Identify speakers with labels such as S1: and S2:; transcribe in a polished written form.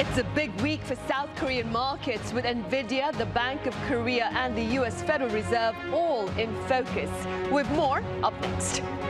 S1: It's a big week for South Korean markets with Nvidia, the Bank of Korea and the US Federal Reserve all in focus. With more up next.